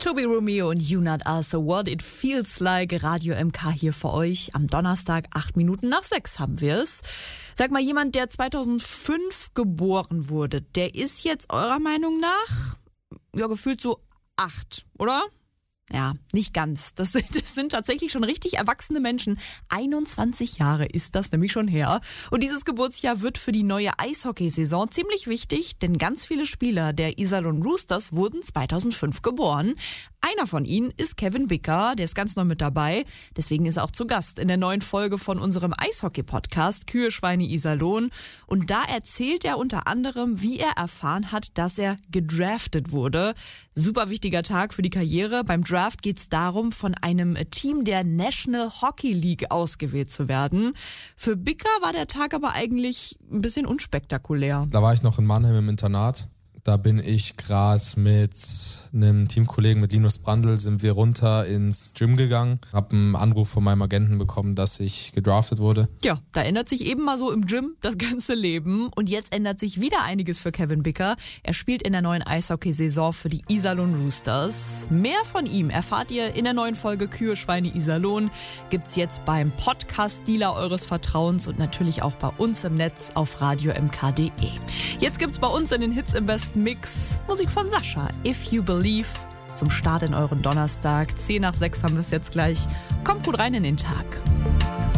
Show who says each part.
Speaker 1: Toby Romeo und You Not Also What It Feels Like. Radio MK hier für euch. Am Donnerstag 6:08 haben wir es. Sag mal, jemand, der 2005 geboren wurde, der ist jetzt eurer Meinung nach ja gefühlt so 8, oder? Ja, nicht ganz. Das sind tatsächlich schon richtig erwachsene Menschen. 21 Jahre ist das nämlich schon her. Und dieses Geburtsjahr wird für die neue Eishockeysaison ziemlich wichtig, denn ganz viele Spieler der Iserlohn Roosters wurden 2005 geboren. Einer von ihnen ist Kevin Bicker, der ist ganz neu mit dabei. Deswegen ist er auch zu Gast in der neuen Folge von unserem Eishockey-Podcast Kühe, Schweine, Iserlohn. Und da erzählt er unter anderem, wie er erfahren hat, dass er gedraftet wurde. Super wichtiger Tag für die Karriere. Beim Draft geht es darum, von einem Team der National Hockey League ausgewählt zu werden. Für Bicker war der Tag aber eigentlich ein bisschen unspektakulär.
Speaker 2: Da war ich noch in Mannheim im Internat. Da bin ich gerade mit einem Teamkollegen, mit Linus Brandl, sind wir runter ins Gym gegangen. Hab einen Anruf von meinem Agenten bekommen, dass ich gedraftet wurde.
Speaker 1: Ja, da ändert sich eben mal so im Gym das ganze Leben. Und jetzt ändert sich wieder einiges für Kevin Bicker. Er spielt in der neuen Eishockey-Saison für die Iserlohn Roosters. Mehr von ihm erfahrt ihr in der neuen Folge Kühe, Schweine, Iserlohn. Gibt's jetzt beim Podcast-Dealer eures Vertrauens und natürlich auch bei uns im Netz auf radiomk.de. Jetzt gibt's bei uns in den Hits im besten Mix Musik von Sascha, If You Believe, zum Start in euren Donnerstag. 6:10 haben wir es jetzt gleich. Kommt gut rein in den Tag.